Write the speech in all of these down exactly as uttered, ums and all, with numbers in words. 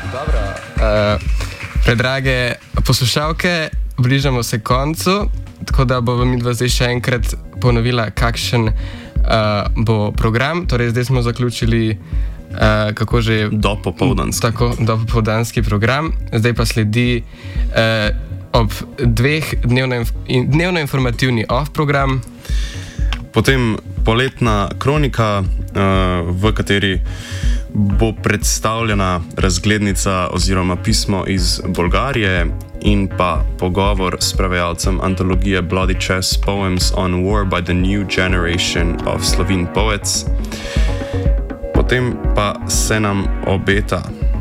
Dobro. Uh, predrage poslušalke, bližamo se koncu, tako da bomo mi dva zdaj še enkrat ponovila, kakšen uh, bo program. Torej, zdaj smo zaključili uh, kako že... Dopopoldanski. Tako, dopopoldanski program. Zdaj pa sledi uh, ob dveh dnevno, in, dnevno informativni off program. Potem poletna kronika, uh, v kateri bo predstavljena razglednica oziroma pismo iz Bolgarije in pa pogovor s prevajalcem antologije Bloody Chess Poems on War by the New Generation of Slovene Poets. Potem pa se nam obeta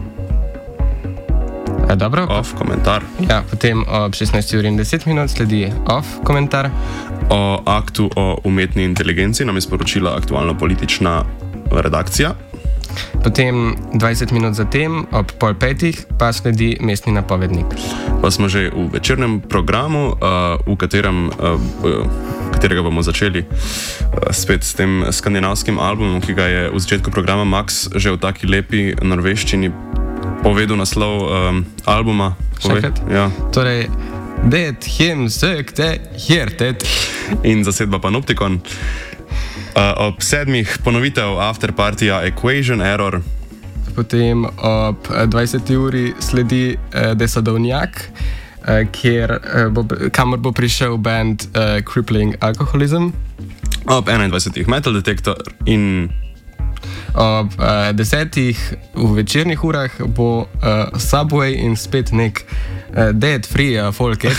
A, dobro, off komentar. Ja, potem ob šestnajsti uri in deset minut sledi off komentar. O aktu o umetni inteligenci nam je sporočila aktualno politična redakcija. Potem dvajset minut zatem, ob pol petih, pa sledi mestni napovednik. Pa smo že v večernem programu, uh, v katerem, uh, katerega bomo začeli uh, spet s tem skandinavskim albumom, ki ga je v začetku programa Max že v taki lepi norveščini povedal naslov um, albuma. Šakrat? Ja. Torej, det hjem søkte hjertet. In zasedba Panoptikon. Uh, ob sedmih ponovitev afterpartija Equation Error. Potem ob dvajseti uri sledi uh, Desadovnjak, uh, kjer, uh, bo, kamor bo prišel band uh, Crippling Alcoholism. Ob enaindvajsetih Metal Detector in ob uh, desetih v večernih urah bo uh, Subway in spet nek uh, Dead Free uh, Folket.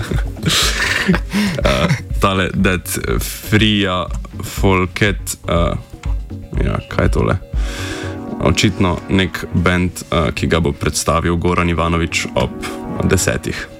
uh, tale Dead Free Folket, uh, ja, kaj je tole? Očitno nek band, uh, ki ga bo predstavil Goran Ivanović ob desetih.